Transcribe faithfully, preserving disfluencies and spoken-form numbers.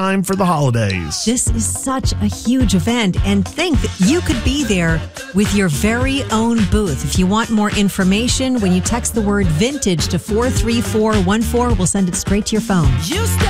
time for the holidays. This is such a huge event, and think you could be there with your very own booth. If you want more information, when you text the word vintage to four three four one four, we'll send it straight to your phone. You